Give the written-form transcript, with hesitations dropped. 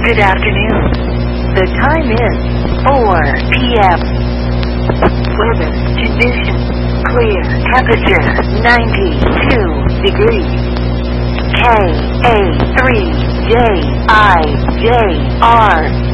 Good afternoon. The time is 4 p.m. Weather condition clear. Temperature 92 degrees. KA3JIJR